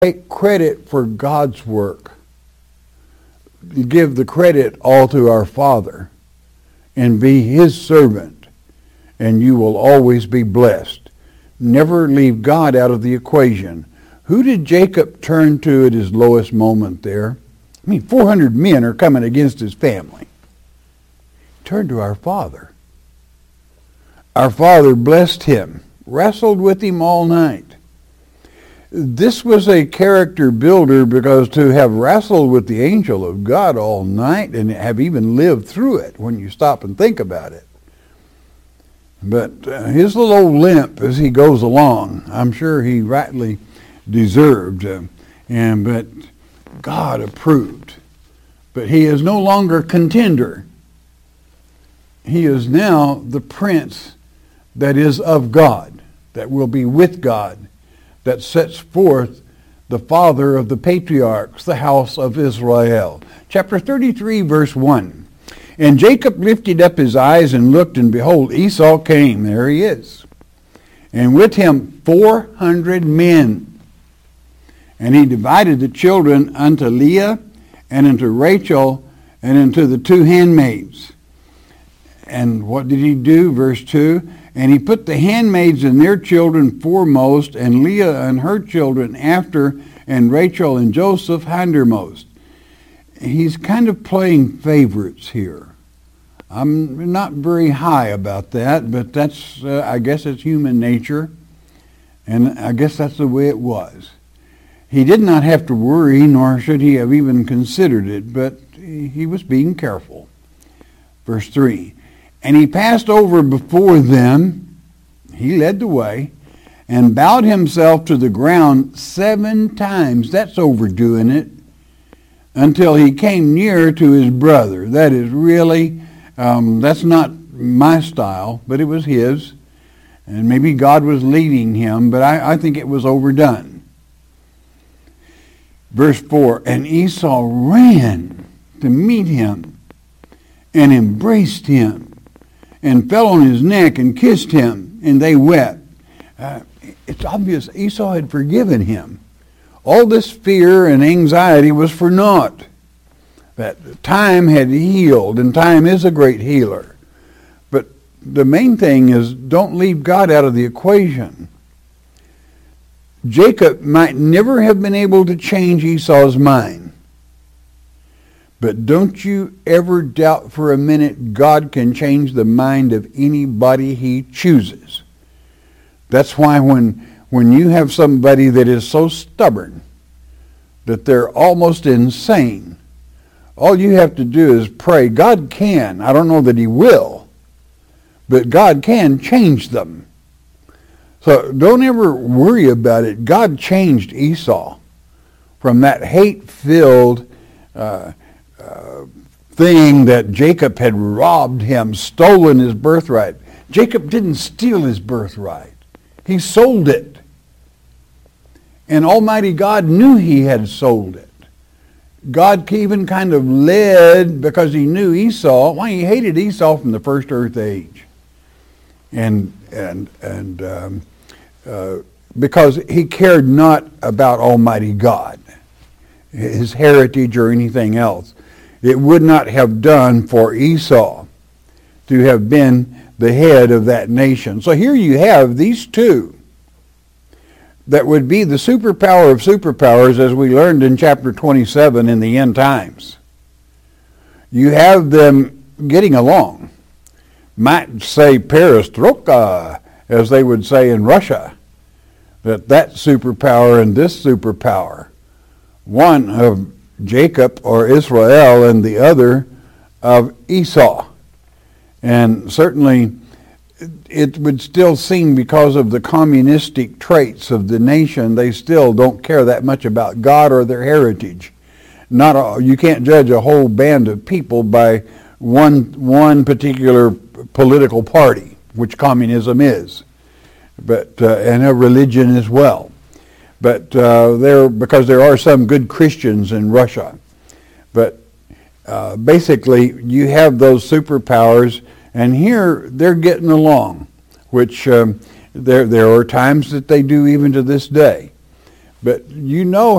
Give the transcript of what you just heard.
take credit for God's work. Give the credit all to our Father and be His servant, and you will always be blessed. Never leave God out of the equation. Who did Jacob turn to at his lowest moment there? 400 men are coming against his family. Turn to our Father. Our Father blessed him, wrestled with him all night. This was a character builder, because to have wrestled with the angel of God all night and have even lived through it when you stop and think about it. But his little old limp as he goes along, I'm sure he rightly deserved. But God approved. But he is no longer contender. He is now the prince that is of God, that will be with God, that sets forth the father of the patriarchs, the house of Israel. Chapter 33, verse 1. And Jacob lifted up his eyes and looked, and behold, Esau came. There he is. And with him 400 men. And he divided the children unto Leah, and unto Rachel, and unto the two handmaids. And what did he do? Verse 2. And he put the handmaids and their children foremost, and Leah and her children after, and Rachel and Joseph hindermost. He's kind of playing favorites here. I'm not very high about that, but that's, I guess it's human nature, and I guess that's the way it was. He did not have to worry, nor should he have even considered it, but he was being careful. Verse 3. And he passed over before them, he led the way, and bowed himself to the ground 7 times. That's overdoing it. Until he came near to his brother. That is really, that's not my style, but it was his. And maybe God was leading him, but I think it was overdone. Verse 4, and Esau ran to meet him and embraced him and fell on his neck and kissed him, and they wept. It's obvious Esau had forgiven him. All this fear and anxiety was for naught. That time had healed, and time is a great healer. But the main thing is, don't leave God out of the equation. Jacob might never have been able to change Esau's mind. But don't you ever doubt for a minute God can change the mind of anybody He chooses. That's why when you have somebody that is so stubborn that they're almost insane, all you have to do is pray. God can. I don't know that He will, but God can change them. So don't ever worry about it. God changed Esau from that hate-filled thing that Jacob had robbed him, stolen his birthright. Jacob didn't steal his birthright. He sold it. And Almighty God knew he had sold it. God even kind of led, because he knew Esau. Why, he hated Esau from the first earth age. And because he cared not about Almighty God, his heritage or anything else. It would not have done for Esau to have been the head of that nation. So here you have these two that would be the superpower of superpowers, as we learned in chapter 27 in the end times. You have them getting along. Might say perestroika, as they would say in Russia, that superpower and this superpower, one of Jacob or Israel and the other of Esau. And certainly it would still seem, because of the communistic traits of the nation, they still don't care that much about God or their heritage. You can't judge a whole band of people by one particular political party, which communism is, but and a religion as well. But because there are some good Christians in Russia. But basically, you have those superpowers, and here they're getting along, which there are times that they do even to this day. But you know